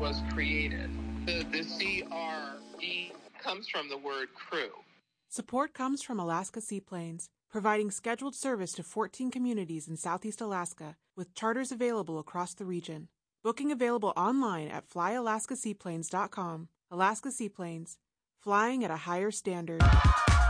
was created. The CRD comes from the word crew. Support comes from Alaska Seaplanes, providing scheduled service to 14 communities in Southeast Alaska, with charters available across the region. Booking available online at flyalaskaseaplanes.com. Alaska Seaplanes, flying at a higher standard.